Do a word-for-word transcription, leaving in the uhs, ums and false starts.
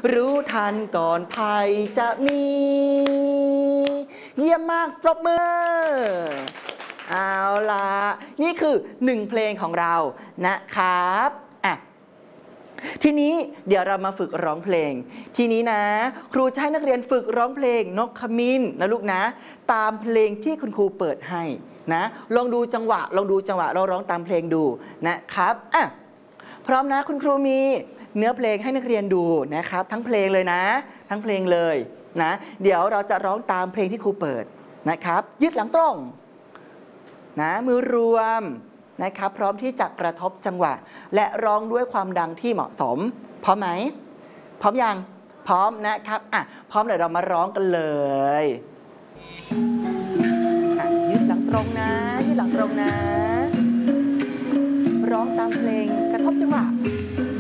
รู้ทันก่อนภัยจะมีเยี่ยมมากปรบมือเอาล่ะนี่คือหนึ่งเพลงของเรานะครับอ่ะทีนี้เดี๋ยวเรามาฝึกร้องเพลงทีนี้นะครูจะให้นักเรียนฝึกร้องเพลงนกขมิ้นนะลูกนะตามเพลงที่คุณครูเปิดให้นะลองดูจังหวะลองดูจังหวะเราร้องตามเพลงดูนะครับอ่ะพร้อมนะคุณครูมีเนื้อเพลงให้นักเรียนดูนะครับทั้งเพลงเลยนะทั้งเพลงเลยนะเดี๋ยวเราจะร้องตามเพลงที่ครูเปิดนะครับยืดหลังตรงนะมือรวมนะครับพร้อมที่จะกระทบจังหวะและร้องด้วยความดังที่เหมาะสมพร้อมไหมพร้อมยังพร้อมนะครับอ่ะพร้อมเดี๋ยวเรามาร้องกันเลยอ่ะยืดหลังตรงนะยืดหลังตรงนะร้องตามเพลงกระทบจังหวะ